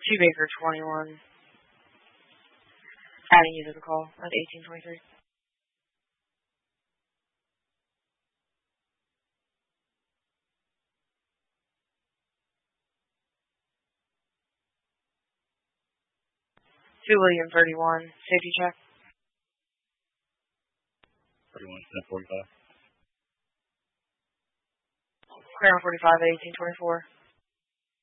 2 Baker 21. Adding you to the call at 1823. Two William 31. Safety check. 31, 1045. Clear on 45 at 1824.